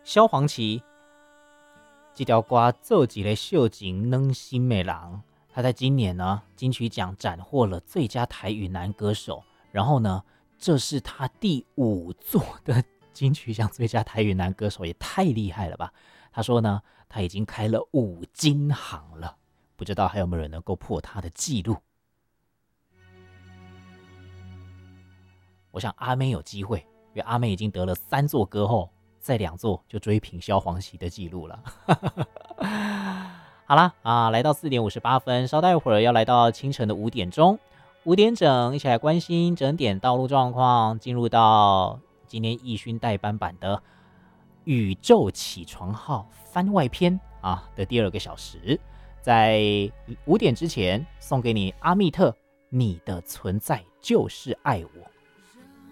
萧煌奇这条歌做一个秀情暖心的人，他在今年呢金曲奖斩获了最佳台语男歌手，然后呢，这是他第5座的金曲奖最佳台语男歌手，也太厉害了吧！他说呢，他已经开了5金行了，不知道还有没有人能够破他的记录。我想阿妹有机会，因为阿妹已经得了3座歌后，再2座就追平萧煌奇的记录了。好啦来到4点58分，稍待一会儿要来到清晨的5点钟，5点整，一起来关心整点道路状况，进入到今天奕勋代班版的宇宙起床号番外篇的第2个小时，在5点之前送给你阿密特，你的存在就是爱我。